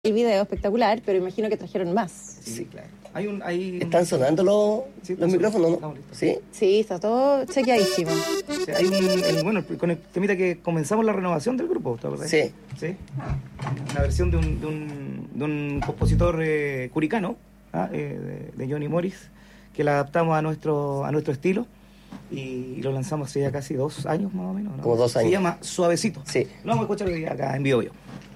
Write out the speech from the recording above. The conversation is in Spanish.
El video espectacular, pero imagino que trajeron más. Sí, claro. ¿Están sonando los micrófonos, no? ¿Sí? Sí, está todo chequeadísimo. Sí, con el temita que comenzamos la renovación del grupo, ¿te acuerdas? Sí. Sí. Una versión de un compositor curicano, de Johnny Morris, que la adaptamos a nuestro estilo y lo lanzamos hace ya casi 2 años más o menos, ¿no? Como 2 años. Se llama Suavecito. Sí. Lo vamos a escuchar hoy día acá en Bio Bio.